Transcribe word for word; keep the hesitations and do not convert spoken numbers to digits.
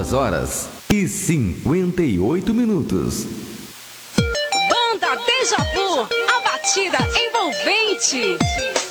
duas horas e cinquenta e oito minutos. Banda Deja Vu, a batida envolvente.